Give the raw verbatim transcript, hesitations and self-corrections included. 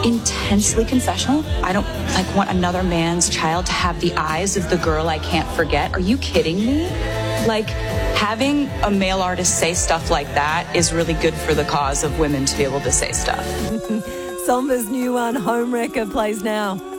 intensely confessional. I don't like want another man's child to have the eyes of the girl I can't forget. Are you kidding me? Like, having a male artist say stuff like that is really good for the cause of women to be able to say stuff. Somba's new one, Homewrecker, plays now.